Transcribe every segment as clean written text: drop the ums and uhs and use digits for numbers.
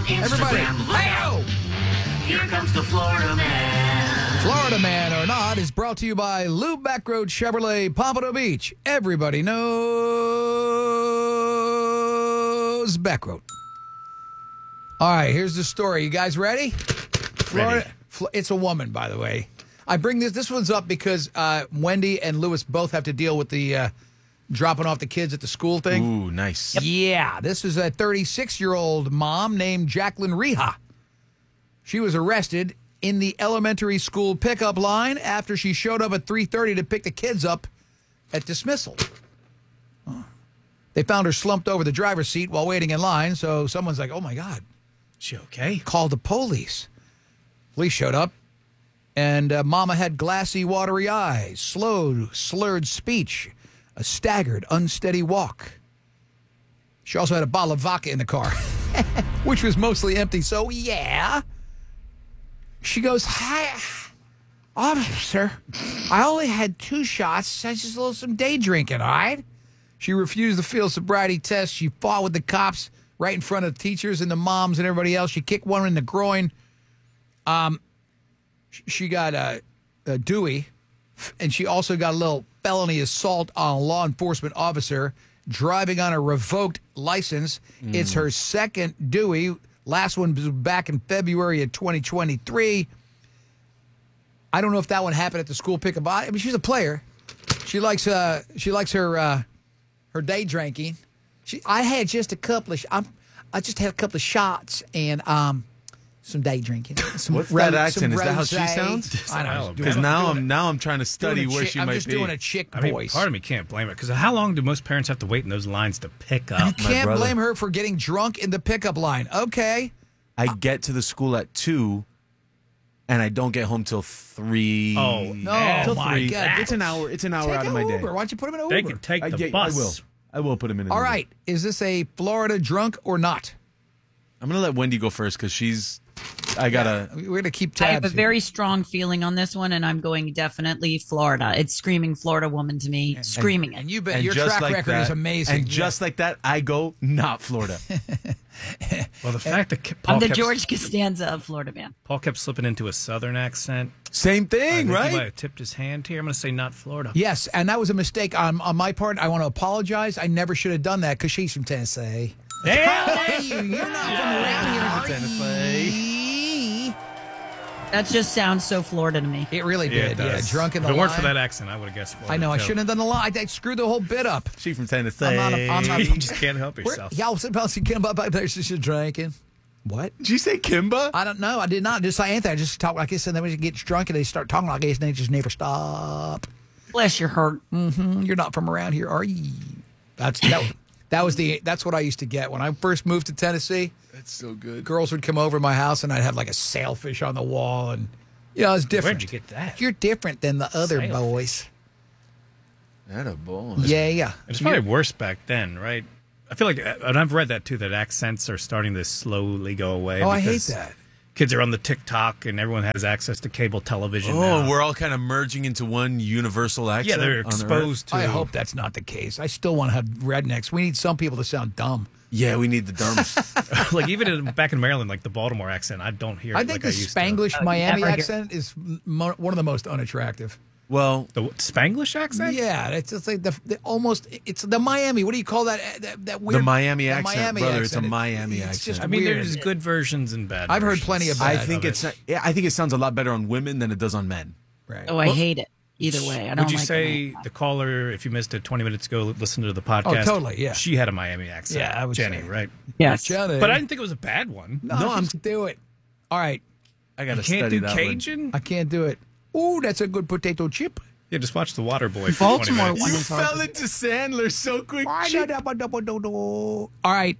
Everybody. Hey-o! Here comes the Florida Man. Florida Man or Not is brought to you by Lou Backroad Chevrolet, Pompano Beach. Everybody knows Backroad. All right, here's the story. You guys ready? Florida. It's a woman, by the way. I bring this one's up because Wendy and Lewis both have to deal with the dropping off the kids at the school thing. Ooh, nice. Yeah, this is a 36-year-old mom named Jacqueline Reha. She was arrested in the elementary school pickup line after she showed up at 3:30 to pick the kids up at dismissal. They found her slumped over the driver's seat while waiting in line, so someone's like, oh, my God. She okay? Called the police. Police showed up, and Mama had glassy, watery eyes, slurred speech, a staggered, unsteady walk. She also had a bottle of vodka in the car, which was mostly empty, so yeah. She goes, hi, officer, I only had 2 shots. I just a little some day drinking, all right? She refused the field sobriety test. She fought with the cops right in front of the teachers and the moms and everybody else. She kicked one in the groin. She got a Dewey, and she also got a little felony assault on a law enforcement officer driving on a revoked license. It's her second Dewey. Last one was back in February of 2023. I don't know if that one happened at the school pickup. I mean, she's a player. She likes her day drinking. I just had a couple of shots and some day drinking. What's that accent? Is that how she sounds? I know. Because now I'm trying to study where she might be. I'm just doing a chick voice. Part of me can't blame her because how long do most parents have to wait in those lines to pick up? You can't blame her for getting drunk in the pickup line. Okay. I get to the school at 2, and I don't get home till 3. Oh, no. Till my 3. God. It's an hour. It's an hour Take out of an my Uber. day. Why don't you put him in an They Uber? can take the bus. I will put him in an All Uber. right. Is this a Florida drunk or not? I'm going to let Wendy go first because I got to. We're going to keep tabs. I have a here. very strong feeling on this one, and I'm going definitely Florida. It's screaming Florida woman to me, screaming it. And you bet And your just track like record that, is amazing. And just like that, I go, not Florida. Well, the fact that I'm the George Costanza of Florida Man. Paul kept slipping into a southern accent. Same I thing, think He might right? have tipped his hand here. I'm going to say not Florida. Yes, and that was a mistake on my part. I want to apologize. I never should have done that because she's from Tennessee. Yeah. You're not from around here, are you? That just sounds so Florida to me. It really did. it Yeah, does. drunk in the If it weren't line. for that accent, I would have guessed Florida. I know. I too. shouldn't have done the line. I screwed the whole bit up. She from Tennessee. I'm not- You just can't help yourself. Yeah, I was about to get about there. She's drinking. What? Did you say Kimba? I don't know. I did not. Just like Anthony. I just talk like this, and then when you get drunk and they start talking like this, and they just never stop. Bless your heart. You're not from around here, are you? That's what I used to get when I first moved to Tennessee. That's so good. Girls would come over to my house, and I'd have like a sailfish on the wall, and it's different. Where'd you get that? You're different than the other Sailfish. boys. That a boy. Yeah. It's probably worse back then, right? I feel like, and I've read that too, that accents are starting to slowly go away. Oh, I hate because that. Kids are on the TikTok and everyone has access to cable television. Oh, now. we're all kind of merging into one universal accent. Yeah, they're on Earth. exposed to. I hope that's not the case. I still want to have rednecks. We need some people to sound dumb. Yeah, we need the dumbs. Like even back in Maryland, like the Baltimore accent, I don't hear. I it think like the I used to. Spanglish Miami never hear- accent is one of the most unattractive. Well, The Spanglish accent? Yeah, it's just like it's the Miami. What do you call that? That weird. the Miami the accent, Miami brother. It's a accent. Miami It's accent. just I mean, weird. there's good versions and bad. I've heard versions. plenty of I bad. think of I think it sounds a lot better on women than it does on men. Right. Oh, I hate it. Either way, I don't Would you like say it. the caller, if you missed it 20 minutes ago, listen to the podcast? Oh, totally, yeah. She had a Miami accent. Yeah, I would Jenny, say. right? Yes. Jenny. But I didn't think it was a bad one. No, I'm do it. All right, I got to You can't study do that Cajun? I can't do it. Ooh, that's a good potato chip. Yeah, just watch The Water Boy for Baltimore 20 minutes. one You is hard. fell into Sandler so quick. All right.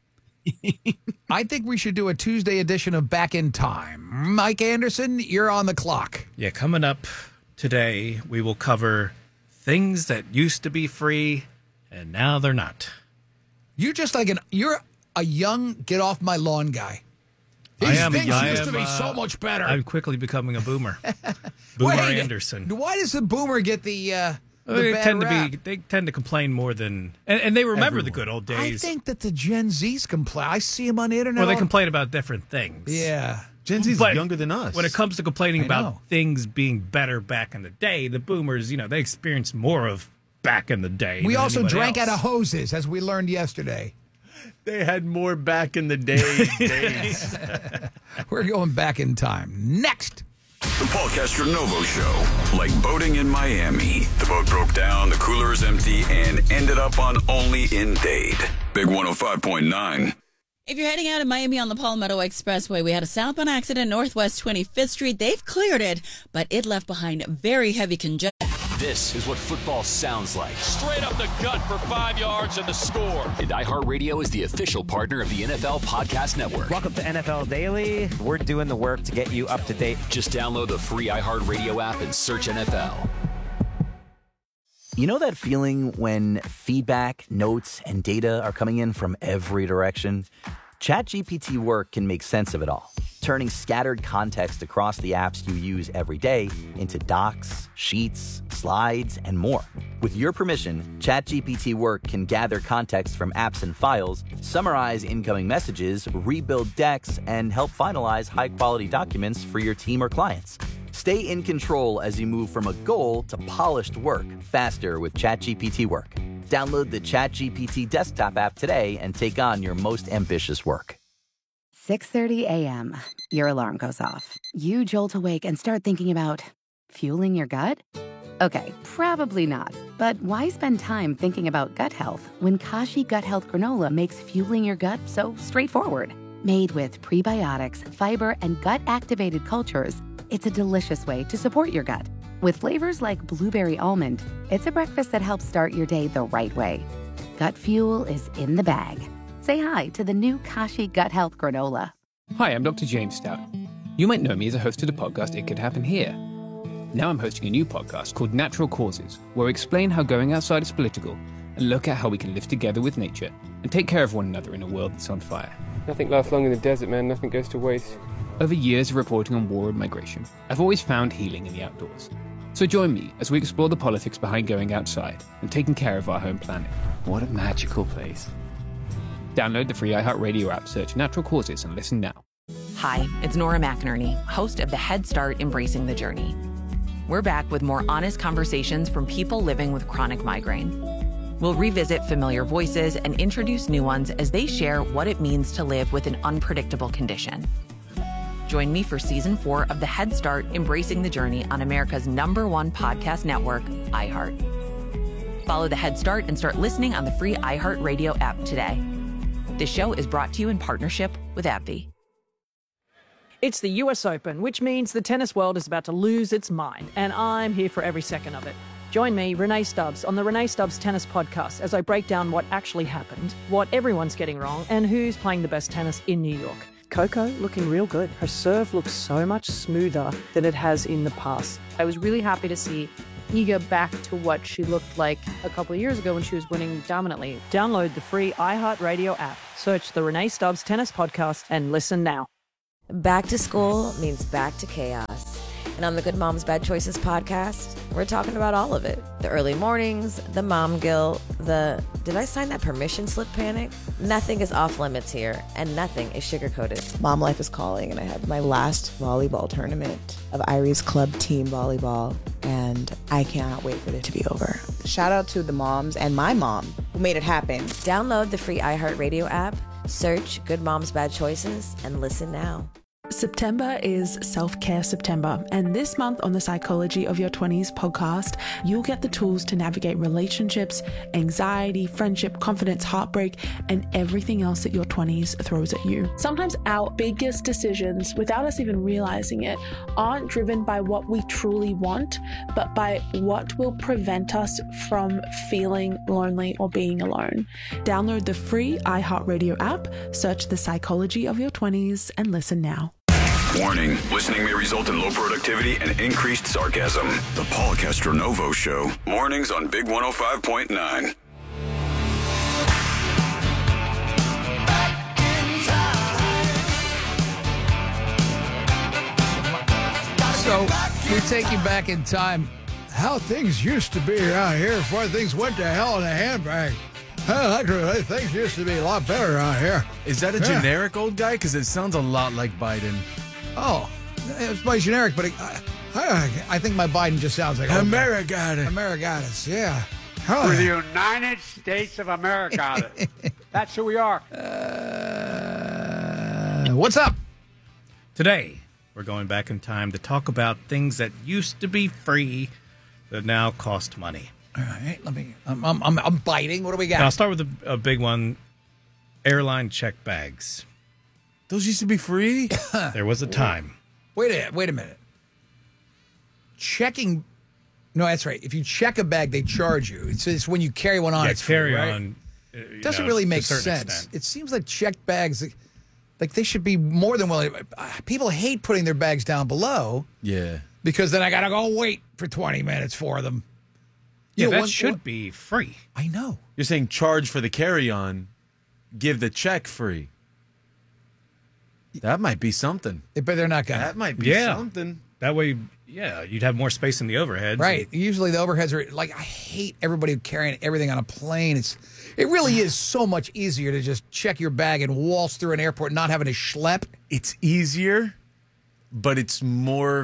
I think we should do a Tuesday edition of Back in Time. Mike Anderson, you're on the clock. Yeah, coming up today, we will cover things that used to be free and now they're not. You're just like you're a young get off my lawn guy. I These am- things I used am, to be so much better. I'm quickly becoming a boomer. Boomer Wait, Anderson. Why does the boomer get the They bad tend rap. they tend to complain more than, and they remember the Everyone. good old I days. think that the Gen Zs complain. I see them on the internet. Well, they all- complain about different things. Yeah. Gen Z's But younger than us. When it comes to complaining I know. about things being better back in the day, the boomers, they experienced more of back in the day. We than also anyone drank else. out of hoses, as we learned yesterday. they had more back in the day days. We're going back in time. Next. The Paul Castronovo Show. Like boating in Miami. The boat broke down, the cooler is empty, and ended up on Only in Dade. Big 105.9. If you're heading out of Miami on the Palmetto Expressway, we had a southbound accident Northwest 25th Street. They've cleared it, but it left behind very heavy congestion. This is what football sounds like. Straight up the gut for 5 yards and the score. And iHeartRadio is the official partner of the NFL Podcast Network. Welcome to NFL Daily. We're doing the work to get you up to date. Just download the free iHeartRadio app and search NFL. You know that feeling when feedback, notes, and data are coming in from every direction? ChatGPT Work can make sense of it all, turning scattered context across the apps you use every day into docs, sheets, slides, and more. With your permission, ChatGPT Work can gather context from apps and files, summarize incoming messages, rebuild decks, and help finalize high-quality documents for your team or clients. Stay in control as you move from a goal to polished work faster with ChatGPT Work. Download the ChatGPT desktop app today and take on your most ambitious work. 6:30 a.m. Your alarm goes off. You jolt awake and start thinking about fueling your gut? Okay, probably not. But why spend time thinking about gut health when Kashi Gut Health Granola makes fueling your gut so straightforward? Made with prebiotics, fiber, and gut-activated cultures, it's a delicious way to support your gut. With flavors like blueberry almond, it's a breakfast that helps start your day the right way. Gut fuel is in the bag. Say hi to the new Kashi Gut Health Granola. Hi, I'm Dr. James Stout. You might know me as a host of the podcast It Could Happen Here. Now I'm hosting a new podcast called Natural Causes, where we explain how going outside is political and look at how we can live together with nature and take care of one another in a world that's on fire. Nothing lasts long in the desert, man. Nothing goes to waste. Over years of reporting on war and migration, I've always found healing in the outdoors. So join me as we explore the politics behind going outside and taking care of our home planet. What a magical place. Download the free iHeartRadio app, search Natural Causes, and listen now. Hi, it's Nora McInerney, host of the Head Start Embracing the Journey. We're back with more honest conversations from people living with chronic migraine. We'll revisit familiar voices and introduce new ones as they share what it means to live with an unpredictable condition. Join me for Season 4 of the Head Start Embracing the Journey on America's #1 podcast network, iHeart. Follow the Head Start and start listening on the free iHeartRadio app today. This show is brought to you in partnership with AbbVie. It's the US Open, which means the tennis world is about to lose its mind, and I'm here for every second of it. Join me, Renee Stubbs, on the Renee Stubbs Tennis Podcast as I break down what actually happened, what everyone's getting wrong, and who's playing the best tennis in New York. Coco looking real good. Her serve looks so much smoother than it has in the past. I was really happy to see Iga back to what she looked like a couple of years ago when she was winning dominantly. Download the free iHeartRadio app. Search the Renee Stubbs Tennis Podcast and listen now. Back to school means back to chaos. And on the Good Moms Bad Choices podcast, we're talking about all of it. The early mornings, the mom guilt, the did I sign that permission slip panic? Nothing is off limits here, and nothing is sugar-coated. Mom life is calling, and I have my last volleyball tournament of Irie's Club Team Volleyball, and I cannot wait for it to be over. Shout out to the moms and my mom who made it happen. Download the free iHeartRadio app, search Good Moms Bad Choices, and listen now. September is Self-Care September, and this month on the Psychology of Your 20s podcast, you'll get the tools to navigate relationships, anxiety, friendship, confidence, heartbreak, and everything else that your 20s throws at you. Sometimes our biggest decisions, without us even realizing it, aren't driven by what we truly want, but by what will prevent us from feeling lonely or being alone. Download the free iHeartRadio app, search the Psychology of Your 20s, and listen now. Warning, listening may result in low productivity and increased sarcasm. The Paul Castronovo Show. Mornings on Big 105.9. So we take you back in time. how things used to be around here before things went to hell in a handbag. Actually, things used to be a lot better around here. Is that a generic old guy? Because it sounds a lot like Biden. Oh, it's my generic, but I think my Biden just sounds like Americanus, yeah. We're the United States of America. That's who we are. What's up? Today, we're going back in time to talk about things that used to be free that now cost money. All right, I'm biting. What do we got? Now, I'll start with a big one. Airline check bags. Those used to be free? There was a time. Wait a minute. Checking. No, that's right. If you check a bag, they charge you. It's when you carry one on. Yeah, it's free, carry right? on. Doesn't really make to a certain sense. extent. It seems like checked bags, like they should be more than willing. People hate putting their bags down below. Yeah. Because then I got to go wait for 20 minutes for them. Yeah, that should be free. I know. You're saying charge for the carry-on, give the check free. That might be something. But they're not going to. That might be something. That way, you'd have more space in the overheads. Right. Usually the overheads are like, I hate everybody carrying everything on a plane. It really is so much easier to just check your bag and waltz through an airport, not having to schlep. It's easier, but it's more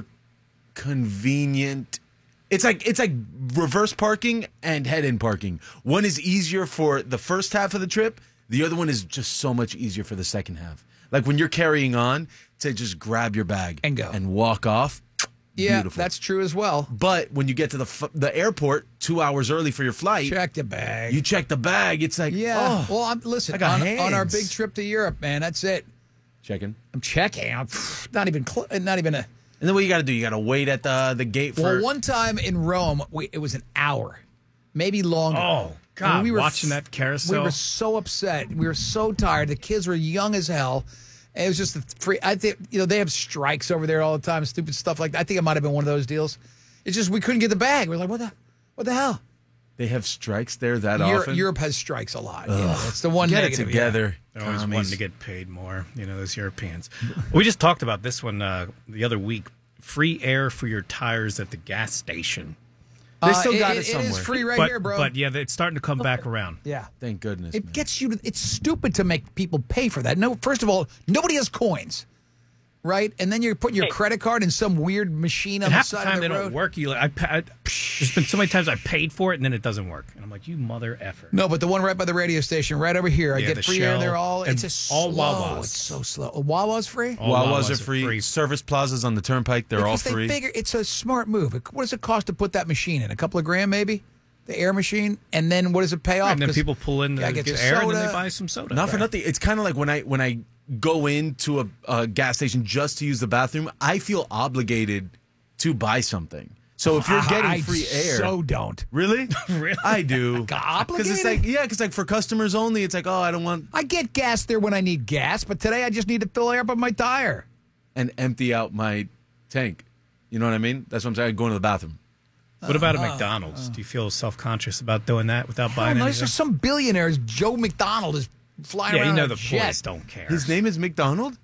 convenient. It's like reverse parking and head-in parking. One is easier for the first half of the trip. The other one is just so much easier for the second half. Like when you're carrying on, to just grab your bag and go and walk off. Yeah, beautiful. That's true as well. But when you get to the airport 2 hours early for your flight, check the bag. You check the bag. It's like, yeah. Oh, well, listen, I got on our hands. big trip to Europe, man, that's it. Checking. I'm checking. I'm not even a. And then what you got to do? You got to wait at the gate for. Well, one time in Rome, it was an hour, maybe longer. Oh God! We were watching that carousel. We were so upset. We were so tired. The kids were young as hell. And it was just free. I think they have strikes over there all the time, stupid stuff like that. I think it might have been one of those deals. It's just we couldn't get the bag. We're like, what the hell? They have strikes there that often. Europe has strikes a lot. Yeah, that's the one get negative. It together. They're always wanting to get paid more. Those Europeans. We just talked about this one the other week. Free air for your tires at the gas station. They still got it somewhere. It is free here, bro. But yeah, it's starting to come back around. Yeah. Thank goodness. It gets you to, it's stupid to make people pay for that. No, first of all, nobody has coins. Right? And then you're putting your credit card in some weird machine on the half side the time of the they road. don't work. There's been so many times I paid for it and then it doesn't work. And I'm like, you mother effer. No, but the one right by the radio station, right over here, I get free air. They're all, it's just all slow. Wawas. It's so slow. Wawa's free? Wawas are free. Service plazas on the turnpike, they're all free. They figure it's a smart move. What does it cost to put that machine in? A couple of grand maybe? The air machine? And then what does it pay off? And then people pull in the air and then they buy some soda. Not for nothing. It's kind of like when I go into a gas station just to use the bathroom, I feel obligated to buy something. So if you're getting free air, so don't. Really? Really? I do. Obligated? Because it's like for customers only. It's like, I don't want. I get gas there when I need gas, but today I just need to fill air up on my tire and empty out my tank. You know what I mean? That's what I'm saying. Going to the bathroom. What about a McDonald's? Do you feel self-conscious about doing that without buying anything? There's some billionaires. Joe McDonald is flying around. The boys don't care. His name is McDonald?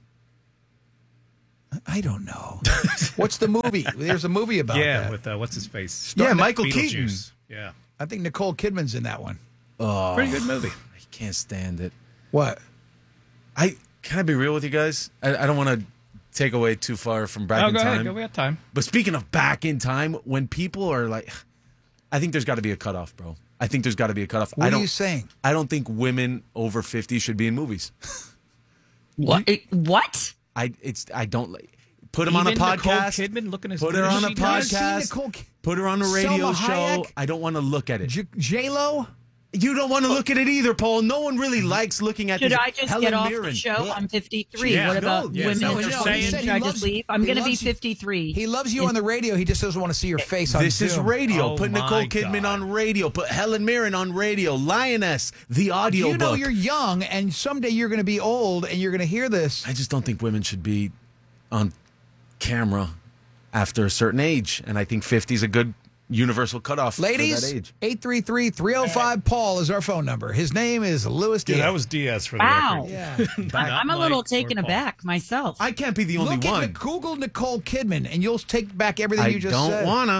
I don't know. What's the movie? There's a movie about that. Yeah, with what's his face? Michael Keaton. Yeah. I think Nicole Kidman's in that one. Oh, pretty good movie. I can't stand it. What? Can I be real with you guys? I don't want to take away too far from back in go time. ahead. Go, we got time. But speaking of back in time, when people are like, I think there's got to be a cutoff, bro. I think there's got to be a cutoff. What are you saying? I don't think women over 50 should be in movies. What? What? I don't like. Put them on a podcast. Nicole Kidman looking as put her on a podcast. Put her on a radio show. I don't want to look at it. J-Lo? You don't want to look at it either, Paul. No one really likes looking at Should this. I just Helen get off Mirren. the show? I'm 53. Yeah, what about women? Should I just leave? I'm going to be 53. He loves you on the radio. He just doesn't want to see your face on This Zoom. is radio. Oh, Put Nicole Kidman on radio. Put Helen Mirren on radio. Lioness, the audio You know book. you're young, and someday you're going to be old, and you're going to hear this. I just don't think women should be on camera after a certain age, and I think 50 is a good universal cutoff Ladies, for that age. 833-305-PAUL is our phone number. His name is Louis Diaz. Yeah, that was Diaz for the Wow. record. Yeah. I'm a little taken aback myself. I can't be the only Look one. Google Nicole Kidman, and you'll take back everything I you just don't said. wanna.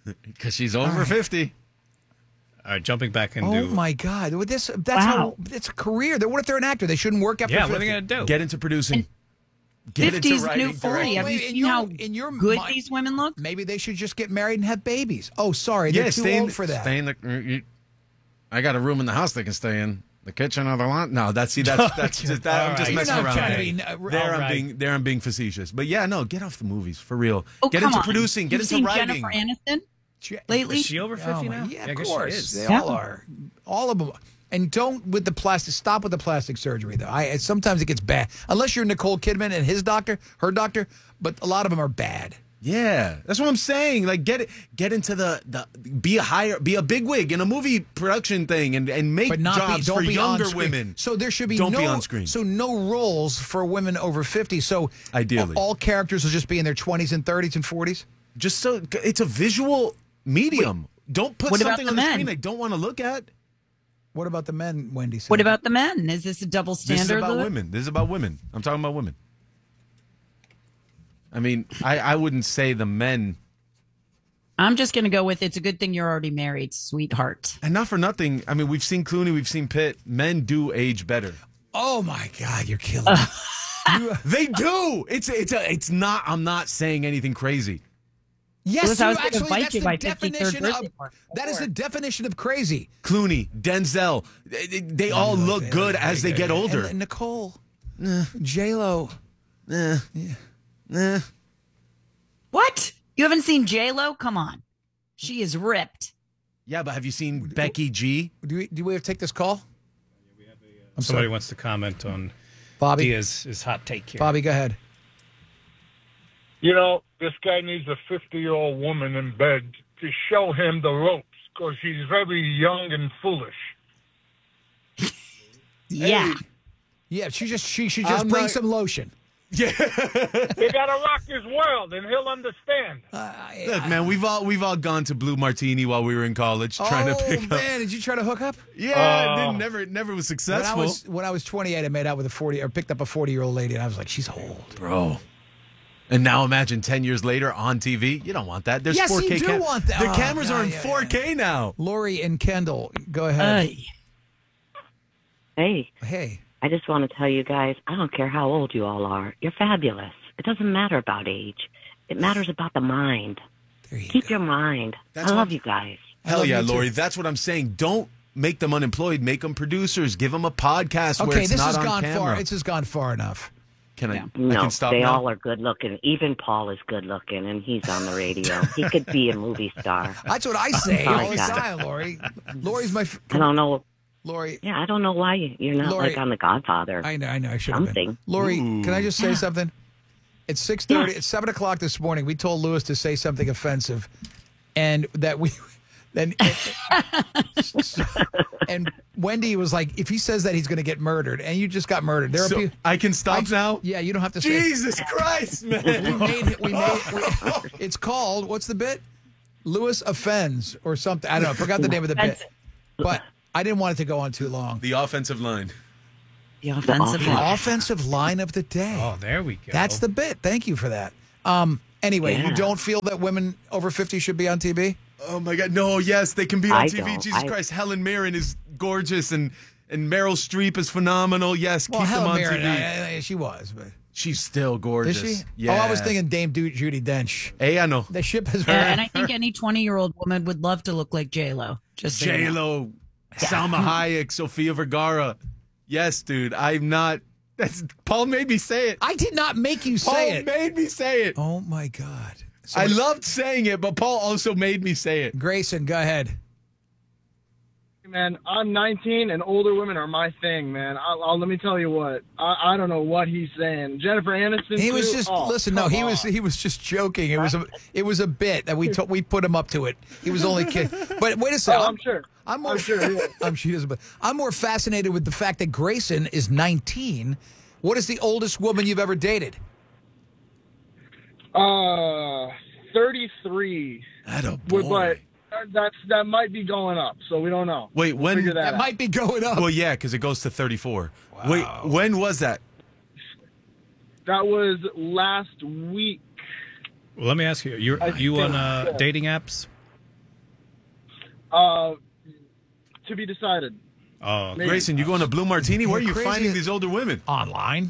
Because she's over 50. All right, jumping back into. Oh my God! How it's a career. What if they're an actor? They shouldn't work after 50. What are they going to do? Get into producing. Get into 50's writing. new 40. Have you seen how good these women look? Maybe they should just get married and have babies. Oh, sorry, they're too old for that. Stay in the. I got a room in the house they can stay in. The kitchen or the lawn? No, that's just I'm just messing around. There I'm being facetious. But yeah, no, get off the movies for real. Get into producing. Get into writing. Jennifer Aniston lately? Is she over 50 now? Yeah, I of guess course. she is. They all are. All of them. And don't with the plastic. Stop with the plastic surgery though. Sometimes it gets bad. Unless you're Nicole Kidman and her doctor. But a lot of them are bad. Yeah, that's what I'm saying. Like, get into the be a bigwig in a movie production thing and make jobs for younger women. So there should be don't be on screen. So no roles for women over 50. So ideally, all characters will just be in their 20s and 30s and 40s. Just so it's a visual medium. Don't put something on the screen they don't want to look at. What about the men, Wendy said? What about the men? Is this a double standard? This is about women. This is about women. I'm talking about women. I mean, I wouldn't say the men. I'm just going to go with it's a good thing you're already married, sweetheart. And not for nothing. I mean, we've seen Clooney, we've seen Pitt. Men do age better. Oh my God, you're killing me. They do. It's not. I'm not saying anything crazy. Yes, I was going to invite you by 53rd birthday. That is the definition of crazy. Clooney, Denzel, they all look good as they get older. And Nicole, J-Lo. What? You haven't seen J-Lo? Come on. She is ripped. Yeah, but have you seen Becky G? Do we have to take this call? Somebody wants to comment on Bobby Diaz's hot take here. Bobby, go ahead. You know, this guy needs a 50-year-old woman in bed to show him the ropes because he's very young and foolish. Yeah. Yeah, she should just bring some lotion. Yeah. You gotta rock his world, and he'll understand. Look, man, we've all gone to Blue Martini while we were in college trying to pick up. Oh man, did you try to hook up? Yeah, never was successful. When I was 28, I made out with picked up a 40-year-old lady, and I was like, she's old, bro. And now imagine 10 years later on TV. You don't want that. There's 4K. You do want that. The cameras are in 4K now. Lori and Kendall, go ahead. Hey. I just want to tell you guys, I don't care how old you all are. You're fabulous. It doesn't matter about age. It matters about the mind. Keep your mind. I love you guys. Hell yeah, Lori. That's what I'm saying. Don't make them unemployed. Make them producers. Give them a podcast where it's not on camera. Far. This has gone far enough. Can I? No, I can stop they now? all are good looking. Even Paul is good looking, and he's on the radio. He could be a movie star. That's what I say all the time, Lori. Lori's my. I don't know. Lori. Yeah, I don't know why you're not Lori, like on The Godfather. I know. I should have been. Lori, can I just say something? It's 6:30. It's 7 o'clock this morning. We told Lewis to say something offensive, and that we then and Wendy was like, if he says that, he's going to get murdered, and you just got murdered. There are people. I can stop now. Yeah, you don't have to. Jesus Christ, man! It's called, what's the bit? Lewis offends or something. I don't know. I forgot the name of the bit, but. I didn't want it to go on too long. The offensive line. The offensive line of the day. Oh, there we go. That's the bit. Thank you for that. Anyway, you don't feel that women over 50 should be on TV? Oh, my God. No, yes, they can be on TV. Jesus Christ. Helen Mirren is gorgeous, and Meryl Streep is phenomenal. Yes, keep them on TV. She was, but... She's still gorgeous. Is she? Yeah. Oh, I was thinking Dame Judi Dench. Hey, I know. The ship has... and I think any 20-year-old woman would love to look like J-Lo. Just so J-Lo. You know. Salma Hayek, Sofia Vergara. Yes, dude. I'm not. Paul made me say it. I did not make you say it. Paul made me say it. Oh, my God. I loved saying it, but Paul also made me say it. Grayson, go ahead. Man, I'm 19, and older women are my thing, man. Let me tell you what. I don't know what he's saying. Jennifer Aniston. He was just listen. No, he was just joking. It was a bit that we put him up to it. He was only kidding. But wait a second. I'm sure. I'm sure. I'm more fascinated with the fact that Grayson is 19. What is the oldest woman you've ever dated? 33. Boy. But that might be going up, so we don't know. Wait, when that might be going up? Well, yeah, because it goes to 34. Wow. Wait, when was that? That was last week. Well, let me ask you: you on dating apps? To be decided. Oh, Maybe. Grayson, you going to Blue Martini? Where are you Crazy. finding these older women? Online.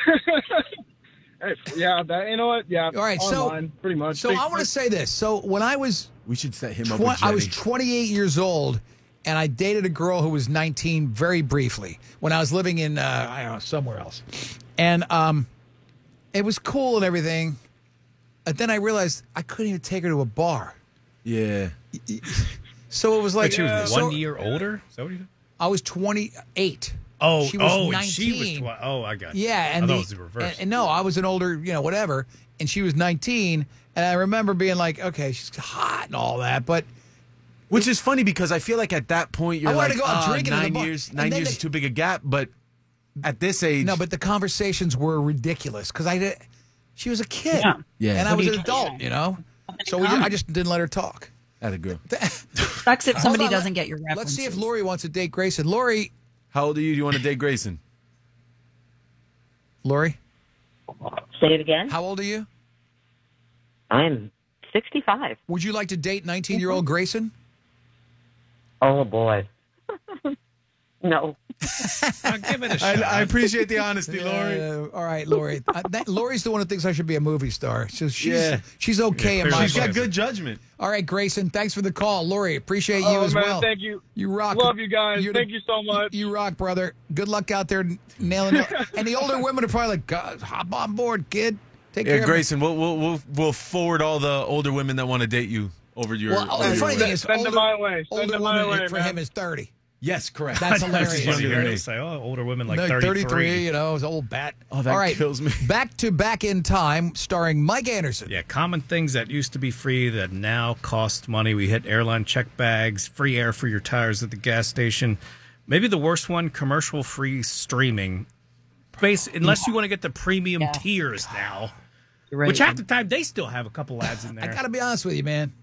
Yeah, you know what? Yeah. All right, online, pretty much. So I want to say this. So when I was we should set him up with I was Jenny. 28 years old, and I dated a girl who was 19 very briefly when I was living in I don't know, somewhere else, and it was cool and everything. But then I realized I couldn't even take her to a bar. Yeah. So it was like But she was so- 1 year older? Is that what you said? I was 28. Oh, she was and 19. she was I got you. Yeah, and I thought it was the reverse. And no, I was an older, whatever, and she was 19, and I remember being like, okay, she's hot and all that, but Which is funny because I feel like at that point you're I wanted like, to go out drinking in the 9 bar." years, And 9 then years they- is too big a gap. But at this age, no, but the conversations were ridiculous because she was a kid, Yeah. and I What was do an you- adult, so I just didn't let her talk. At a girl. Sucks if somebody Hold on, doesn't get your references. Let's see if Lori wants to date Grayson. Lori, how old are you? Do you want to date Grayson? Lori, Say it again. how old are you? I'm 65. Would you like to date 19-year-old Grayson? Oh boy. No. Give it a I shot. I appreciate the honesty, Lori. All right, Lori. Lori's the one who thinks I should be a movie star. So she's okay in my She's got book. good judgment. All right, Grayson, thanks for the call. Lori, appreciate you as man, well. thank you. You rock. Love you guys. Thank you so much. You rock, brother. Good luck out there nailing it. And the older women are probably like, God, hop on board, kid. Take care Yeah, of Grayson, we'll forward all the older women that want to date you over your. Well, over the your funny way. thing is, Send them my way. Send older them my woman way, for man. him is 30. Yes, correct. That's It's hilarious. funny to hear than her me. say, older women like No, 33. is old bat. Oh, that All right, kills me. Back to Back in Time, starring Mike Anderson. Yeah, common things that used to be free that now cost money. We hit airline check bags, free air for your tires at the gas station. Maybe the worst one, commercial-free streaming. Unless you want to get the premium tiers now, Right. which half the time they still have a couple ads in there. I got to be honest with you, man.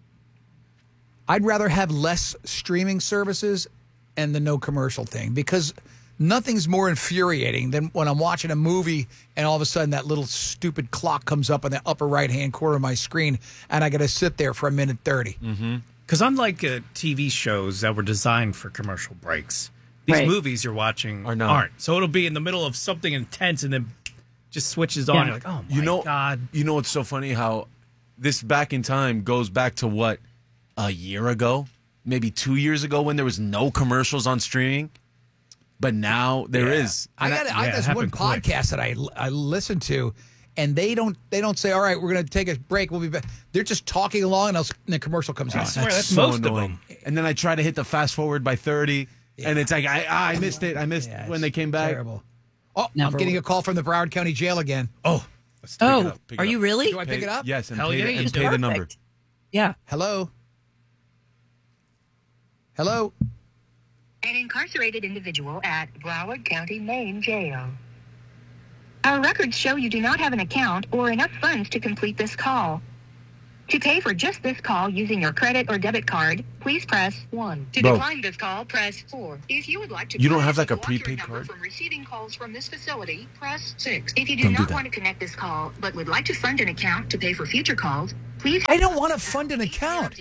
I'd rather have less streaming services and the no commercial thing because nothing's more infuriating than when I'm watching a movie and all of a sudden that little stupid clock comes up in the upper right-hand corner of my screen and I got to sit there for a minute 30. Because unlike TV shows that were designed for commercial breaks, these Right. movies you're watching Are not. aren't. So it'll be in the middle of something intense and then just switches on. Yeah. You're like, oh my God. You know what's so funny? How this Back in Time goes back to what, a year ago, maybe 2 years ago, when there was no commercials on streaming, but now there is. I got it this one happened quick. podcast that I listen to, and they don't say, all right, we're going to take a break. We'll be back. They're just talking along, and the commercial comes on. swear that's so most of annoying. them. And then I try to hit the fast forward by 30, and it's like, I missed it. I missed when they came back. Terrible. Oh, No. I'm getting a call from the Broward County Jail again. Oh, Let's pick it Oh, up, pick it are up. you really? Do I pick it up? Yes, and Hell pay, yeah, the, you and do. pay the number. Yeah. Hello? Hello? An incarcerated individual at Broward County, Maine jail. Our records show you do not have an account or enough funds to complete this call. To pay for just this call using your credit or debit card, please press 1. To Bro. decline this call, press 4. If you would like to You don't try have, to like, a block your prepaid number card? from receiving calls from this facility, press 6. If you do Don't do not that. want to connect this call but would like to fund an account to pay for future calls, please I don't want to fund an account.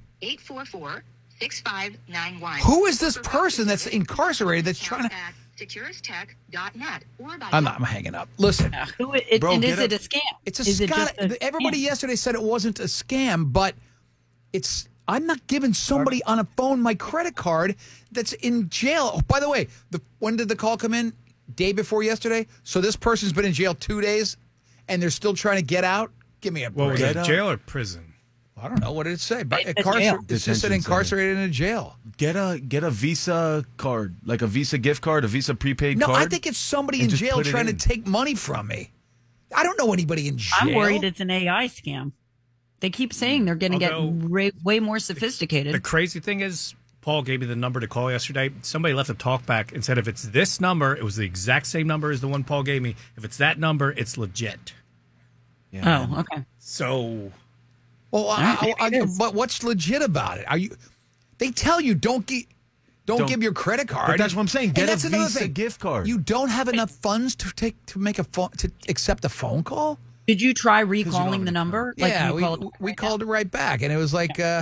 844-6591. Who is this person that's incarcerated that's trying to... securistech.net or by I'm hanging up. Listen. Bro, and is it a scam? It's a Is it just scam. a Everybody scam? yesterday said it wasn't a scam, but I'm not giving somebody on a phone my credit card that's in jail. Oh, by the way, when did the call come in? Day before yesterday? So this person's been in jail 2 days and they're still trying to get out? Give me a What break. was it, jail or prison? I don't know. What did it say? But It's a jail. It's just said Detention incarcerated in a jail. Get a Visa card, like a Visa gift card, a Visa prepaid No, card. I think it's somebody and in just jail put it trying in. to take money from me. I don't know anybody in jail. I'm worried it's an AI scam. They keep saying they're going to get way more sophisticated. The crazy thing is, Paul gave me the number to call yesterday. Somebody left a talk back and said if it's this number, it was the exact same number as the one Paul gave me. If it's that number, it's legit. Yeah, oh, okay. So, Well, but what's legit about it? They tell you don't give your credit card. But that's what I'm saying. And Get a that's another Visa thing. gift card. You don't have enough funds to accept a phone call. Did you try recalling the number? Yeah, you call it we called it right back, and it was like, yeah,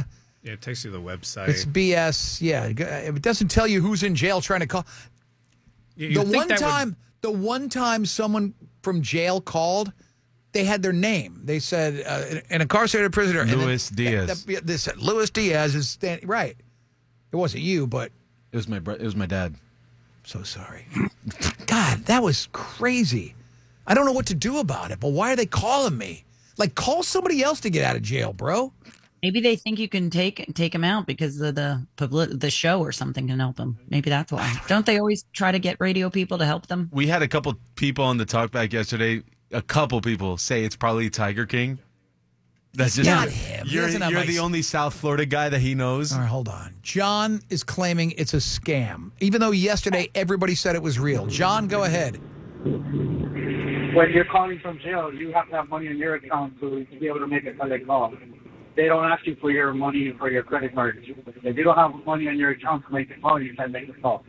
Yeah, it takes you to the website. It's BS. Yeah, it doesn't tell you who's in jail trying to call. You The one time someone from jail called, they had their name. They said an incarcerated prisoner. Luis Diaz. They said Luis Diaz is standing. Right. It wasn't you, but it was my dad. So sorry. God, that was crazy. I don't know what to do about it, but why are they calling me? Like, call somebody else to get out of jail, bro. Maybe they think you can take him out because of the show or something can help him. Maybe that's why. Don't they always try to get radio people to help them? We had a couple people on the talkback yesterday. A couple people say it's probably Tiger King. That's just not him. You're the only South Florida guy that he knows. All right, hold on. John is claiming it's a scam, even though yesterday everybody said it was real. John, go ahead. When you're calling from jail, you have to have money in your account to be able to make a credit call. They don't ask you for your money for your credit card. If you don't have money in your account to make the call, you can't make the call.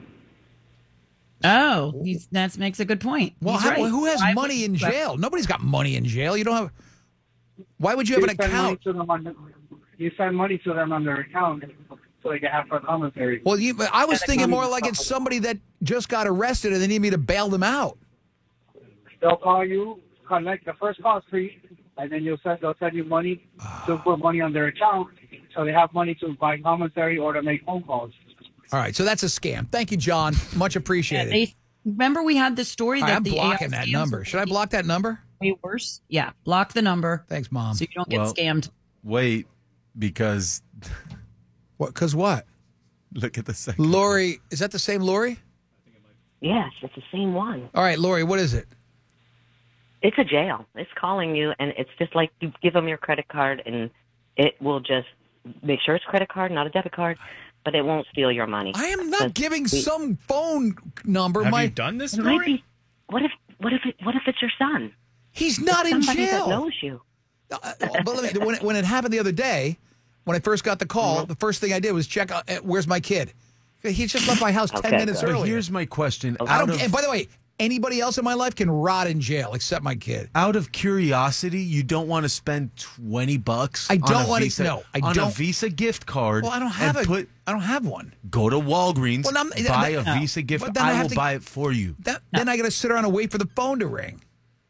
Oh, that makes a good point. Well, He's right. Who has money in jail? Nobody's got money in jail. You don't have. Why would you have an account? You send money to them on their account so they can have for commentary. Well, I was thinking more like it's somebody that just got arrested and they need me to bail them out. They'll call you, collect the first call free, and then they'll send you money to put money on their account so they have money to buy commentary or to make phone calls. All right, so that's a scam. Thank you, John. Much appreciated. Remember we had the story that I'm the blocking AI that number. Should I block that number? Way worse. Yeah, block the number. Thanks, Mom. So you don't get scammed. Wait, because what? Because what? Look at the second. Lori, is that the same Lori? Yes, it's the same one. All right, Lori, what is it? It's a jail. It's calling you, and it's just like you give them your credit card, and it will just make sure it's a credit card, not a debit card, but it won't steal your money. I am not giving some phone number. Have you done this, It Lori? might be, what if it's your son? He's not in Somebody jail. that knows you. But let me, when it happened the other day, when I first got the call, the first thing I did was check out, where's my kid? He just left my house 10 minutes But earlier. here's my question. And by the way, anybody else in my life can rot in jail except my kid. Out of curiosity, you don't want to spend $20. I don't on a want to. Visa, No, I on don't. a Visa gift card. Well, I don't have and it. I don't have one. Go to Walgreens, Well, buy a Visa gift. But then I have will to- buy it for you. Then I got to sit around and wait for the phone to ring.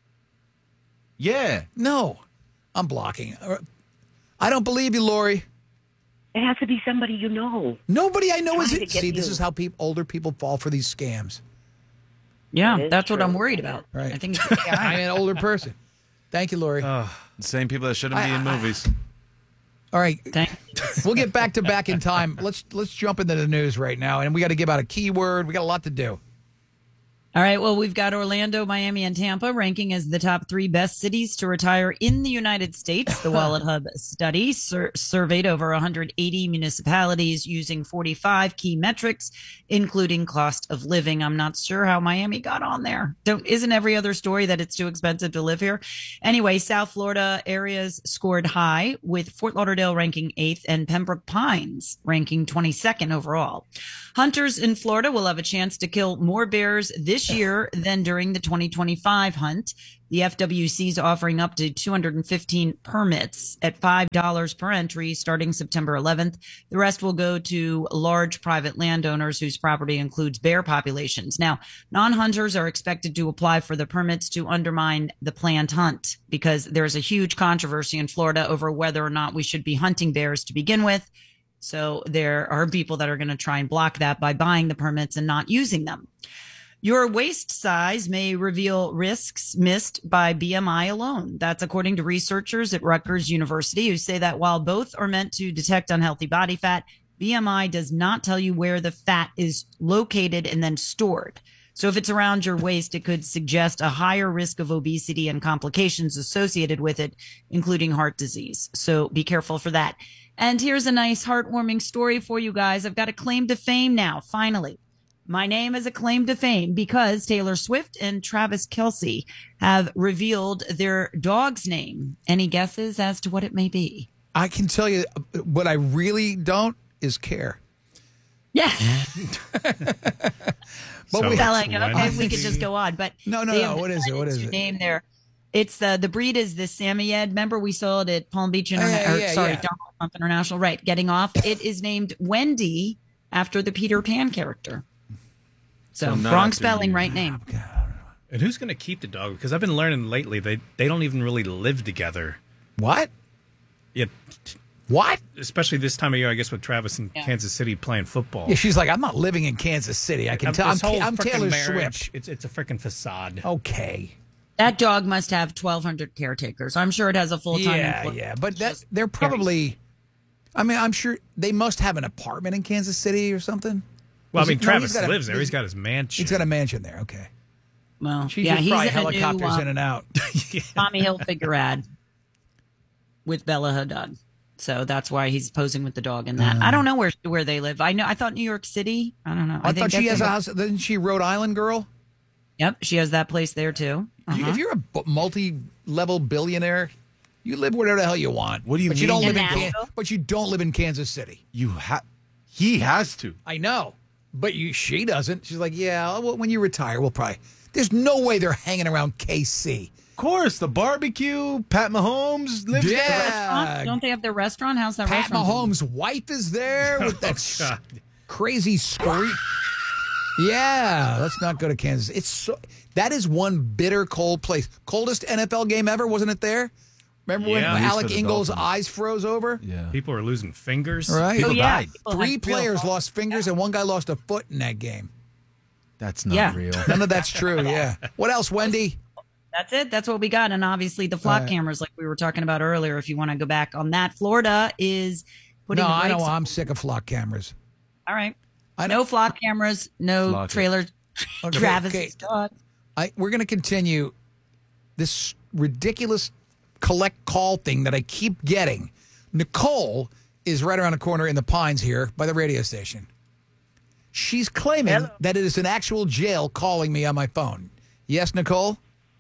Yeah. No, I'm blocking. I don't believe you, Lori. It has to be somebody you know. Nobody I know is Trying it. to get See, this you. is how older people fall for these scams. Yeah, that's what I'm worried about. Right. I think it's I'm an older person. Thank you, Lori. The same people that shouldn't be in movies. All right, we'll get back to back in time. Let's jump into the news right now, and we got to give out a keyword. We got a lot to do. All right. Well, we've got Orlando, Miami, and Tampa ranking as the top 3 best cities to retire in the United States. The Wallet Hub study surveyed over 180 municipalities using 45 key metrics, including cost of living. I'm not sure how Miami got on there. Isn't every other story that it's too expensive to live here? Anyway, South Florida areas scored high, with Fort Lauderdale ranking 8th and Pembroke Pines ranking 22nd overall. Hunters in Florida will have a chance to kill more bears this year than during the 2025 hunt. The FWC is offering up to 215 permits at $5 per entry starting September 11th. The rest will go to large private landowners whose property includes bear populations. Now, non-hunters are expected to apply for the permits to undermine the planned hunt because there's a huge controversy in Florida over whether or not we should be hunting bears to begin with. So there are people that are going to try and block that by buying the permits and not using them. Your waist size may reveal risks missed by BMI alone. That's according to researchers at Rutgers University, who say that while both are meant to detect unhealthy body fat, BMI does not tell you where the fat is located and then stored. So if it's around your waist, it could suggest a higher risk of obesity and complications associated with it, including heart disease. So be careful for that. And here's a nice heartwarming story for you guys. I've got a claim to fame now, finally. My name is a claim to fame because Taylor Swift and Travis Kelce have revealed their dog's name. Any guesses as to what it may be? I can tell you what I really don't is care. Yeah. But we felt like, okay, we could just go on. But no. they have What is it? What is decided it? to name their It's the breed is the Samoyed. Remember we saw it at Palm Beach Donald Trump International. Right, getting off. It is named Wendy after the Peter Pan character. So wrong spelling, right name. And who's going to keep the dog? Because I've been learning lately they don't even really live together. What? Yeah. What? Especially this time of year, I guess, with Travis in Kansas City playing football. Yeah, she's like, I'm not living in Kansas City. I can tell. I'm Taylor marriage, Swift. It's a freaking facade. Okay. That dog must have 1,200 caretakers. I'm sure it has a full-time employee. Yeah, but they're probably. I mean, I'm sure they must have an apartment in Kansas City or something. Well, I mean, Travis lives there. He's got his mansion. He's got a mansion there. Okay. Well, he's probably helicopters in and out. Tommy Hilfiger ad with Bella Hadid. So that's why he's posing with the dog in that. I don't know where they live. I thought New York City. I don't know. I thought she has a house. Isn't she Rhode Island girl? Yep, she has that place there too. If you're a multi-level billionaire, you live wherever the hell you want. What do you mean? You don't live but you don't live in Kansas City. He has to. I know, but she doesn't. She's like, yeah. Well, when you retire, we'll probably. There's no way they're hanging around KC. Of course, the barbecue. Pat Mahomes lives there. Restaurant? Don't they have their restaurant? How's that Pat restaurant? Mahomes' wife is there with that crazy scream. Yeah, let's not go to Kansas. That is one bitter cold place. Coldest NFL game ever, wasn't it there? Remember when Alec Ingold's eyes froze over? Yeah. People are losing fingers. Right. People died. Three players lost fingers and one guy lost a foot in that game. That's not real. None of that's true, yeah. What else, Wendy? That's it. That's what we got. And obviously the flock cameras like we were talking about earlier, if you want to go back on that. Florida is putting I know. I'm sick of flock cameras. All right. No flock cameras, no trailer. Travis' dog. We're going to continue this ridiculous collect call thing that I keep getting. Nicole is right around the corner in the Pines here by the radio station. She's claiming that it is an actual jail calling me on my phone. Yes, Nicole?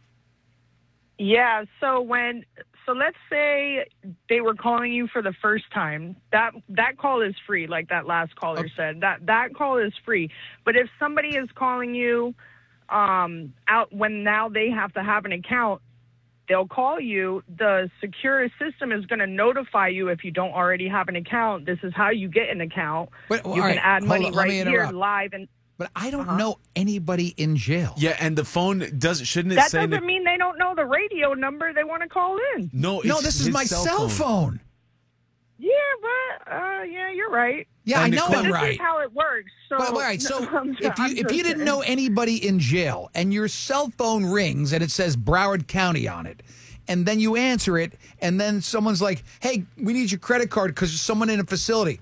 Yeah, so let's say they were calling you for the first time. That call is free, like that last caller said. That call is free. But if somebody is calling you out when now they have to have an account, they'll call you. The secure system is going to notify you if you don't already have an account. This is how you get an account. You can add money right here live. But I don't know anybody in jail. Yeah, and the phone shouldn't it that say doesn't mean they don't know the radio number they want to call in. No, this is my cell phone. Yeah, but yeah, you're right. Yeah, I know I'm right. This is how it works. So, if you didn't know anybody in jail and your cell phone rings and it says Broward County on it, and then you answer it, and then someone's like, "Hey, we need your credit card because there's someone in a facility."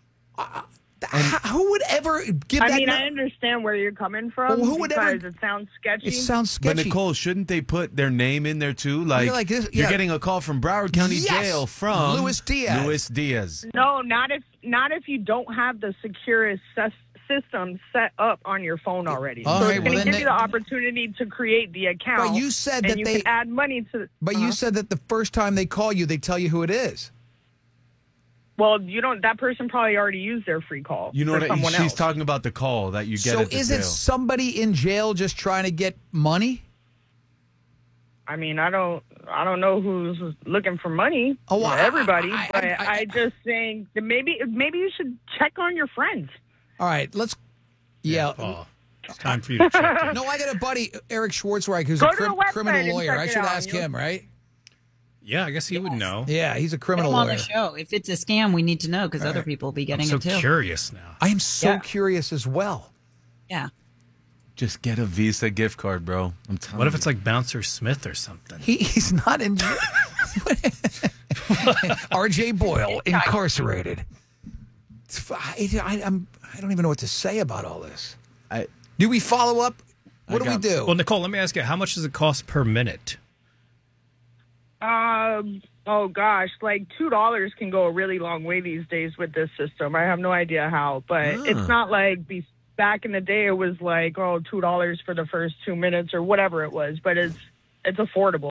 Who would ever give that? I mean, I understand where you're coming from. Well, who would ever? It sounds sketchy. It sounds sketchy. But Nicole, shouldn't they put their name in there too? Like you're getting a call from Broward County Jail from Luis Diaz. No, not if you don't have the securest system set up on your phone already. So it's going to give you the opportunity to create the account. But you said that you can add money to. But you said that the first time they call you, they tell you who it is. Well, you don't. That person probably already used their free call. You know what? She's talking about the call that you get. So is it somebody in jail just trying to get money? I mean, I don't know who's looking for money. Everybody. But I just think that maybe you should check on your friends. All right, let's. Yeah. It's time for you to check. No, I got a buddy, Eric Schwartzreich, who's Go a to the website criminal lawyer. and I check should it out, ask him, right? Yeah, I guess he would know. Yeah, he's a criminal Get him on lawyer. the show. If it's a scam, we need to know because other people will be getting I'm it too. so curious now. I am so curious as well. Yeah. Just get a Visa gift card, bro. I'm telling you. What if it's like Bouncer Smith or something? He's not in jail. R.J. Boyle incarcerated. I don't even know what to say about all this. Do we follow up? What do we do? Well, Nicole, let me ask you, how much does it cost per minute? Oh gosh, like $2 can go a really long way these days with this system. I have no idea how, but it's not like back in the day it was like $2 for the first 2 minutes or whatever it was. But it's affordable.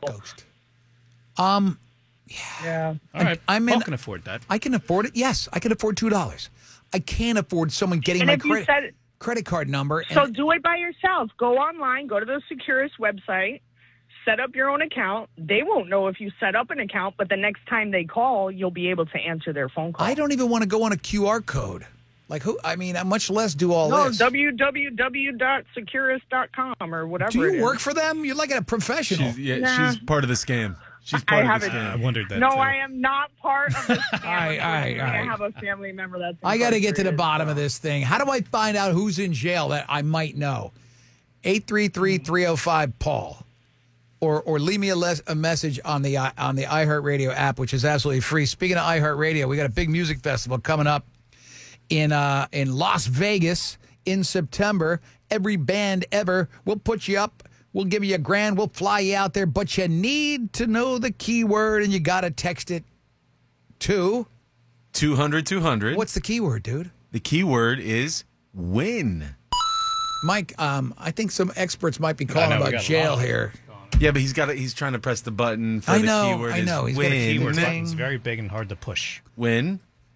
Yeah. All right. Paul can afford that. I can afford it. Yes, I can afford $2. I can't afford someone getting my credit card number. So do it by yourself. Go online, go to the Securus website, set up your own account. They won't know if you set up an account, but the next time they call, you'll be able to answer their phone call. I don't even want to go on a QR code. Like who? I mean, much less do all No, this. www.securus.com or whatever. Do it you is. work for them? You're like a professional. She's part of the scam. She's part of the scam. I wondered that. No, too. I am not part of the scam. All right. I have a family member that's. I got to get to the bottom of this thing. How do I find out who's in jail that I might know? 833-305-PAUL. Or leave me a message on the iHeartRadio app, which is absolutely free. Speaking of iHeartRadio, we got a big music festival coming up in Las Vegas in September. Every band ever. We'll put you up. We'll give you $1,000. We'll fly you out there. But you need to know the keyword, and you got to text it to 200-200. What's the keyword, dude? The keyword is win. Mike, I think some experts might be calling about jail here. Yeah, but he's trying to press the button for the keyword. I know. Is He's win. got a keyword It's very big and hard to push. Win.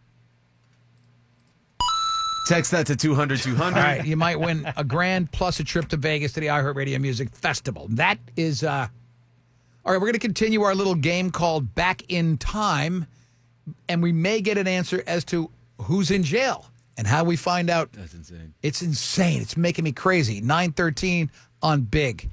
Text that to 200-200. All right, you might win $1,000 plus a trip to Vegas to the iHeartRadio Music Festival. That is, all right, we're going to continue our little game called Back in Time, and we may get an answer as to who's in jail and how we find out. That's insane. It's insane. It's making me crazy. 9:13 on Big.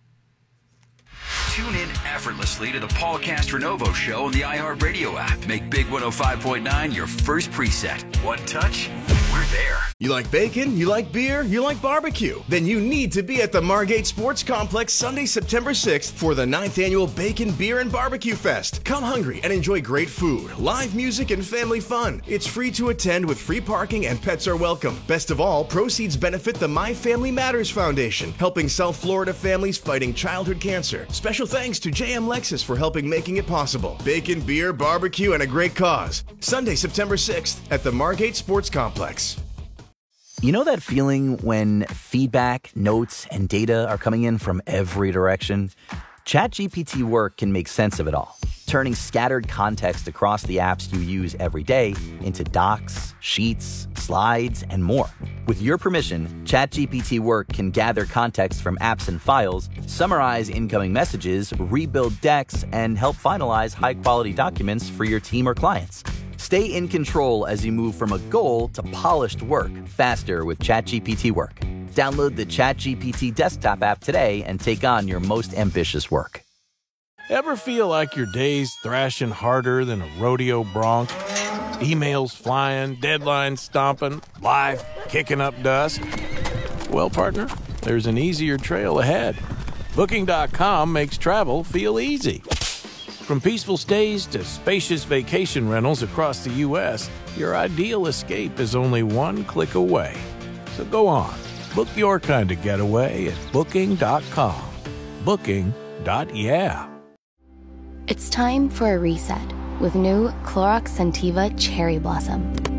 Tune in effortlessly to the Paul Castronovo Show on the iHeartRadio app. Make Big 105.9 your first preset. One touch, we're there. You like bacon? You like beer? You like barbecue? Then you need to be at the Margate Sports Complex Sunday, September 6th for the 9th annual Bacon, Beer, and Barbecue Fest. Come hungry and enjoy great food, live music, and family fun. It's free to attend with free parking and pets are welcome. Best of all, proceeds benefit the My Family Matters Foundation, helping South Florida families fighting childhood cancer. Special thanks to JM Lexus for helping making it possible. Bacon, beer, barbecue, and a great cause. Sunday, September 6th at the Margate Sports Complex. You know that feeling when feedback, notes, and data are coming in from every direction? ChatGPT Work can make sense of it all, turning scattered context across the apps you use every day into docs, sheets, slides, and more. With your permission, ChatGPT Work can gather context from apps and files, summarize incoming messages, rebuild decks, and help finalize high-quality documents for your team or clients. Stay in control as you move from a goal to polished work faster with ChatGPT Work. Download the ChatGPT desktop app today and take on your most ambitious work. Ever feel like your day's thrashing harder than a rodeo bronc? Emails flying, deadlines stomping, life kicking up dust? Well, partner, there's an easier trail ahead. Booking.com makes travel feel easy. From peaceful stays to spacious vacation rentals across the U.S., your ideal escape is only one click away. So go on, book your kind of getaway at Booking.com. Booking.yeah. It's time for a reset with new Clorox Scentiva Cherry Blossom.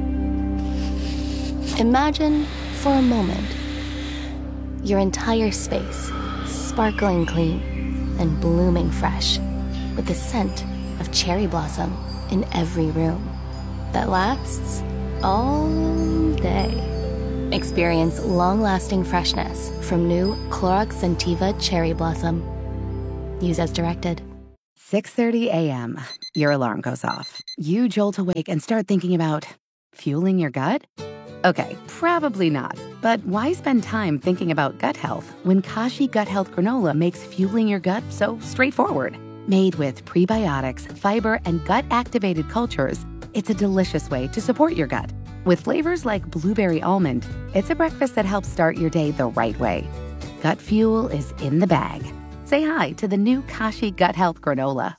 Imagine, for a moment, your entire space sparkling clean and blooming fresh, with the scent of cherry blossom in every room that lasts all day. Experience long-lasting freshness from new Clorox Scentiva Cherry Blossom. Use as directed. 6:30 a.m. Your alarm goes off. You jolt awake and start thinking about fueling your gut? Okay, probably not. But why spend time thinking about gut health when Kashi Gut Health Granola makes fueling your gut so straightforward? Made with prebiotics, fiber, and gut-activated cultures, it's a delicious way to support your gut. With flavors like blueberry almond, it's a breakfast that helps start your day the right way. Gut fuel is in the bag. Say hi to the new Kashi Gut Health Granola.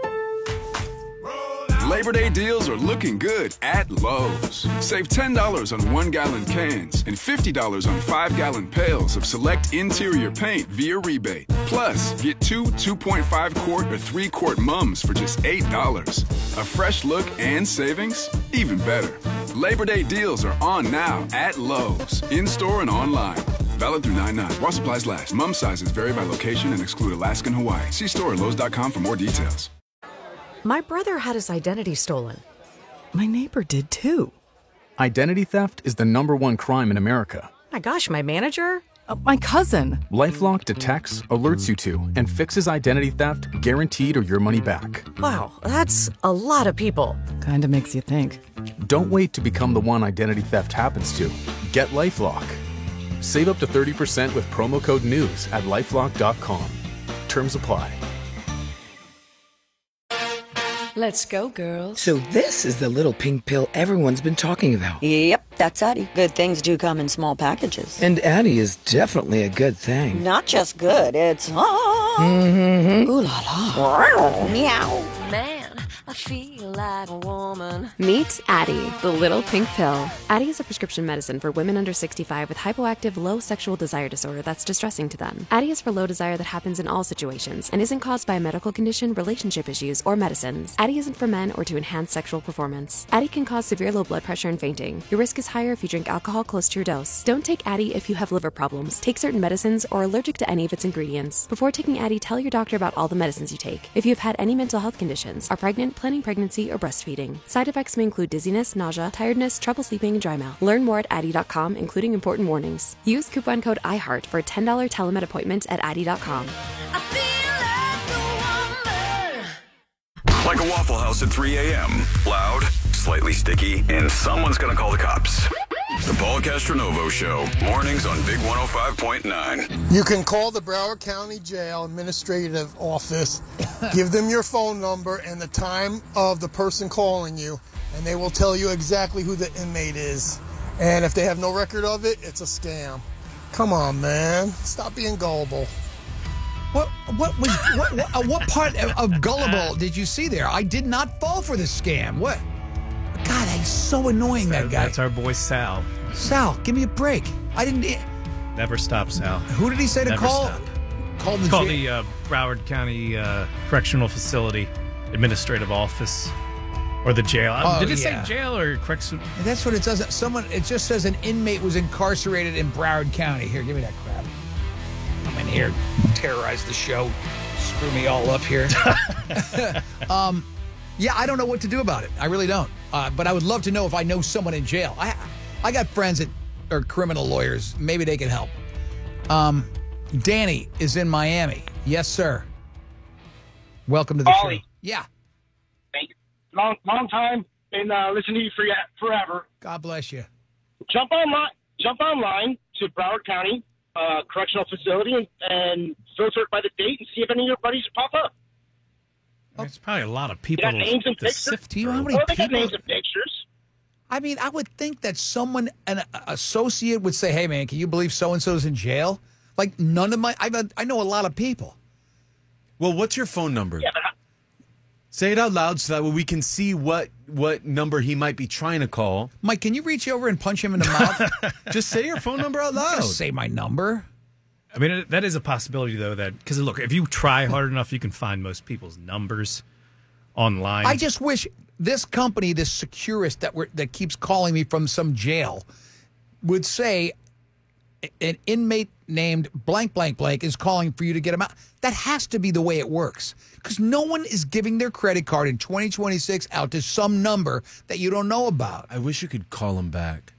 Labor Day deals are looking good at Lowe's. Save $10 on 1-gallon cans and $50 on 5-gallon pails of select interior paint via rebate. Plus, get 2 2.5-quart or 3-quart mums for just $8. A fresh look and savings? Even better. Labor Day deals are on now at Lowe's, in-store and online. Valid through 9/9. While supplies last. Mum sizes vary by location and exclude Alaska and Hawaii. See store at Lowe's.com for more details. My brother had his identity stolen. My neighbor did too. Identity theft is the #1 crime in America. My gosh, my manager? My cousin. LifeLock detects, alerts you to, and fixes identity theft guaranteed or your money back. Wow, that's a lot of people. Kind of makes you think. Don't wait to become the one identity theft happens to. Get LifeLock. Save up to 30% with promo code NEWS at LifeLock.com. Terms apply. Let's go, girls. So this is the little pink pill everyone's been talking about. Yep, that's Addie. Good things do come in small packages. And Addie is definitely a good thing. Not just good, it's Mm-hmm. ooh la la. Meow. Man, I feel like a woman. Meet Addie, the little pink pill. Addie is a prescription medicine for women under 65 with hypoactive low sexual desire disorder that's distressing to them. Addie is for low desire that happens in all situations and isn't caused by a medical condition, relationship issues, or medicines. Addie isn't for men or to enhance sexual performance. Addie can cause severe low blood pressure and fainting. Your risk is higher if you drink alcohol close to your dose. Don't take Addie if you have liver problems, take certain medicines, or are allergic to any of its ingredients. Before taking Addie, tell your doctor about all the medicines you take. If you have had any mental health conditions, are pregnant, planning pregnancy, or breastfeeding. Side effects may include dizziness, nausea, tiredness, trouble sleeping, and dry mouth. Learn more at Addie.com, including important warnings. Use coupon code IHEART for a $10 telemed appointment at Addie.com. Like a Waffle House at 3 a.m. Loud, slightly sticky, and someone's going to call the cops. The Paul Castronovo Show, mornings on Big 105.9. You can call the Broward County Jail Administrative Office, give them your phone number and the time of the person calling you, and they will tell you exactly who the inmate is. And if they have no record of it, it's a scam. Come on, man. Stop being gullible. What part of gullible did you see there? I did not fall for this scam. What? God, he's so annoying, that guy. That's our boy Sal. Sal, give me a break. I didn't... Never stop, Sal. Who did he say to Never call? Stop. Call the Broward County Correctional Facility Administrative Office. Or the jail. Did it say jail or correctional? That's what it does. It just says an inmate was incarcerated in Broward County. Here, give me that crap. I'm in here, terrorize the show, screw me all up here. Yeah, I don't know what to do about it. I really don't. But I would love to know if I know someone in jail. I got friends that are criminal lawyers. Maybe they can help. Danny is in Miami. Yes, sir. Welcome to the show. Yeah. Thank you. Long time, and listen to you forever. God bless you. Jump online to Broward County Correctional Facility and filter it by the date and see if any of your buddies pop up. There's probably a lot of people. Got names and to pictures. sift Do you know how through. many They got people? names and pictures. I mean, I would think that an associate would say, "Hey, man, can you believe so and so's in jail?" Like none of my, I know a lot of people. Well, what's your phone number? Yeah, but Say it out loud so that way we can see what number he might be trying to call. Mike, can you reach over and punch him in the mouth? Just say your phone number out I'm not loud. gonna say my number. I mean, that is a possibility, though, that because look, if you try hard enough, you can find most people's numbers online. I just wish this company, this Securist that keeps calling me from some jail, would say an inmate named blank blank blank is calling for you to get him out. That has to be the way it works, because no one is giving their credit card in 2026 out to some number that you don't know about. I wish you could call him back.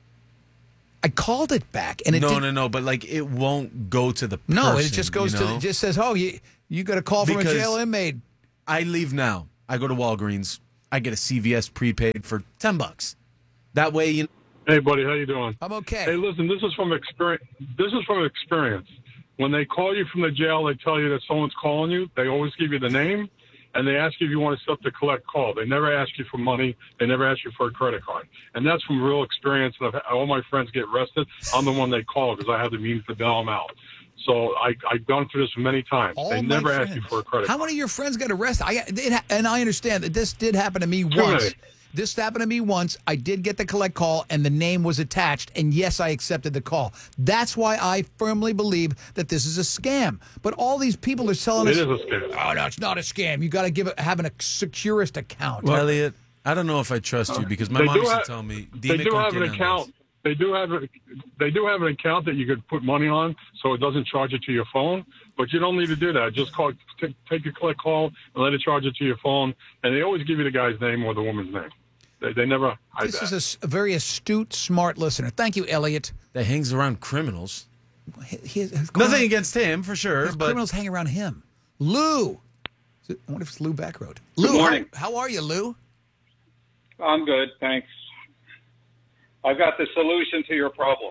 I called it back, and it No, but like it won't go to the person. No, it just goes to, it just says, "Oh, you got a call from a Because jail inmate." I leave now. I go to Walgreens. I get a CVS prepaid for $10. That way, you. Hey, buddy, how you doing? I'm okay. Hey, listen, this is from experience. When they call you from the jail, they tell you that someone's calling you. They always give you the name, and they ask you if you want to set up the collect call. They never ask you for money. They never ask you for a credit card. And that's from real experience. And all my friends get arrested. I'm the one they call because I have the means to bail them out. So I've gone through this many times. All they my never ask friends. you for a credit How card. many of your friends got arrested? And I understand that this did happen to me Too once. many. This happened to me once. I did get the collect call, and the name was attached. And yes, I accepted the call. That's why I firmly believe that this is a scam. But all these people are selling us. It is a scam. Oh no, it's not a scam. You got to have a Securist account. Well, Elliot, I don't know if I trust you because my They mom do used to have- tell me. They "Dime do con have an quién andas." account. They do have an account that you could put money on, so it doesn't charge it to your phone. But you don't need to do that. Just take your collect call and let it charge it to your phone. And they always give you the guy's name or the woman's name. They never hide This that. is a very astute, smart listener. Thank you, Elliot. That hangs around criminals. Nothing against him, for sure. His But criminals hang around him. Lou. I wonder if it's Lou Backroad. Good Lou, morning. how are you, Lou? I'm good, thanks. I've got the solution to your problem.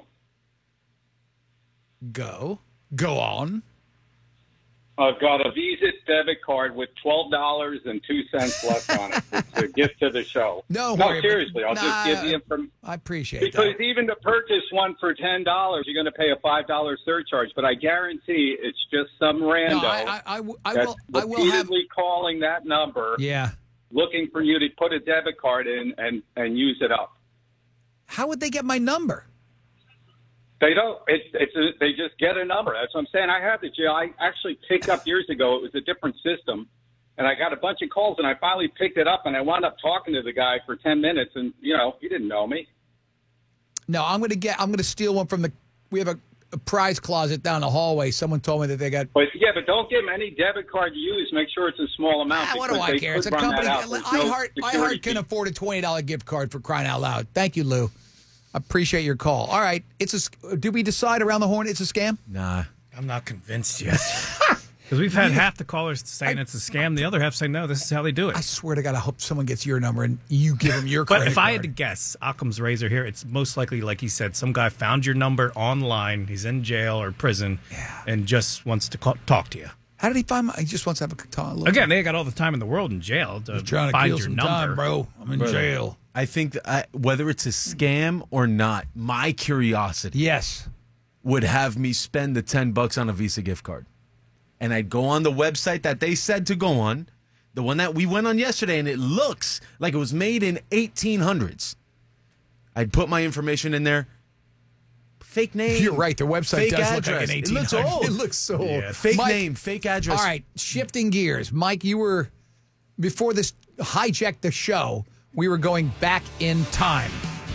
Go on. I've got a Visa debit card with $12.02 left on it. It's a gift to the show. No, seriously, I'll just give you information. I appreciate Because that. even to purchase one for $10, you're going to pay a $5 surcharge. But I guarantee it's just some rando I will repeatedly calling that number, looking for you to put a debit card in and use it up. How would they get my number? They don't. They just get a number. That's what I'm saying. I have the jail. I actually picked up years ago. It was a different system, and I got a bunch of calls, and I finally picked it up, and I wound up talking to the guy for 10 minutes, and he didn't know me. No, I'm going to steal one from we have a prize closet down the hallway. Someone told me that they got. But don't give them any debit card you use. Make sure it's a small amount. What do I care? It's a company. iHeart can afford a $20 gift card for crying out loud. Thank you, Lou. I appreciate your call. All right. Did we decide around the horn it's a scam? Nah. I'm not convinced yet. Because we've had half the callers saying it's a scam. The other half saying, no, this is how they do it. I swear to God, I hope someone gets your number and you give them your But credit if I card. had to guess, Occam's razor here, it's most likely, like he said, some guy found your number online. He's in jail or prison and just wants to talk to you. How did he find He just wants to have a talk. Again, they got all the time in the world in jail to trying to find kill your some number. time, bro. I'm in jail. I think that whether it's a scam or not, my curiosity would have me spend the $10 on a Visa gift card. And I'd go on the website that they said to go on, the one that we went on yesterday, and it looks like it was made in 1800s. I'd put my information in there. Fake name. You're right. The website fake does address. look like an 1800s. It looks old. It looks so old. Fake Mike, name, fake address. All right, shifting gears. Mike, you were, before this hijacked the show, we were going back in time.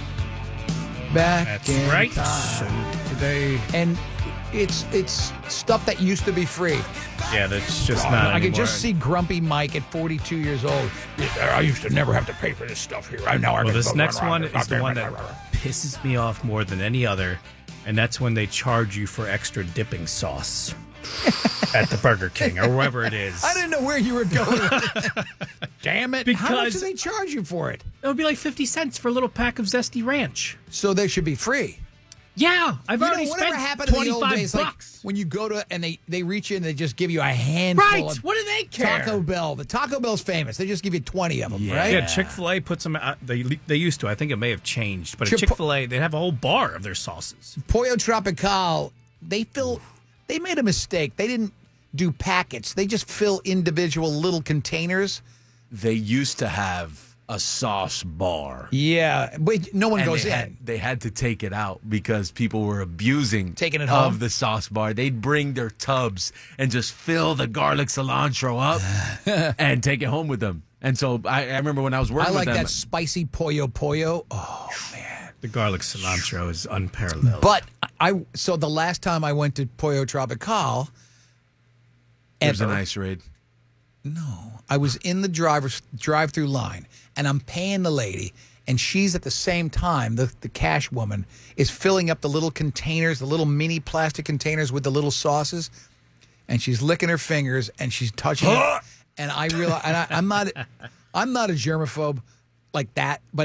That's right. Time. Today. And it's stuff that used to be free. Yeah, that's just not I could anymore. just see grumpy Mike at 42 years old. I used to never have to pay for this stuff here. Well, this next one is the one that pisses me off more than any other, and that's when they charge you for extra dipping sauce at the Burger King or wherever it is. I didn't know where you were going. Damn it. How much do Because they charge you for it? It would be like 50 cents for a little pack of Zesty Ranch. So they should be free. Yeah, I've already whatever spent happened in the old 25 days, bucks. like when you go to and they reach in and they just give you a handful Right, of what do they care? Taco Bell. The Taco Bell's famous. They just give you 20 of them, right? Yeah, Chick-fil-A puts them out. They used to. I think it may have changed. But at Chip- Chick-fil-A, they have a whole bar of their sauces. Pollo Tropical, they made a mistake. They didn't do packets. They just fill individual little containers. They used to have a sauce bar. Yeah, but no one goes in. They had to take it out because people were abusing Taking it home? of the sauce bar. They'd bring their tubs and just fill the garlic cilantro up and take it home with them. And so I remember when I was working I like with them. that spicy Pollo. Oh, man. The garlic cilantro is unparalleled. But so the last time I went to Pollo Tropical, There's an ice raid. No, I was in the drive-through line, and I'm paying the lady, and she's at the same time, the cash woman, is filling up the little containers, the little mini plastic containers with the little sauces, and she's licking her fingers, and she's touching it, and I realize, and I'm not a germaphobe like that, but